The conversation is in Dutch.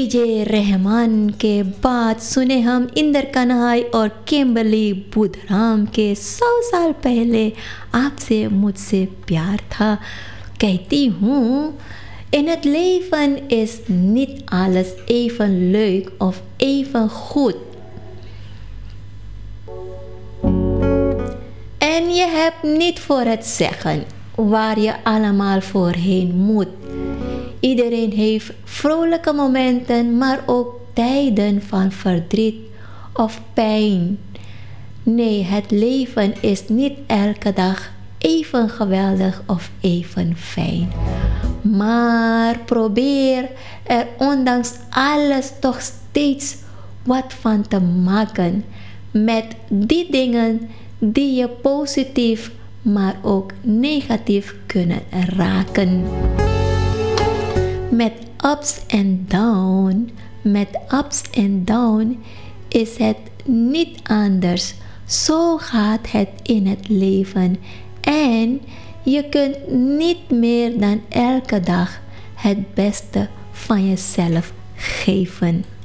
ए रहमान के बाद सुने हम इंदर कन्हाई और किम्बर्ली बुधराम के 100 साल पहले आपसे मुझसे प्यार था. कहती हूँ, in het leven is niet alles even leuk of even goed. En je hebt niet voor het zeggen waar je allemaal voorheen moet. Iedereen heeft vrolijke momenten, maar ook tijden van verdriet of pijn. Nee, het leven is niet elke dag even geweldig of even fijn. Maar probeer er ondanks alles toch steeds wat van te maken met die dingen die je positief, maar ook negatief kunnen raken. Met ups en down is het niet anders. Zo gaat het in het leven. En je kunt niet meer dan elke dag het beste van jezelf geven.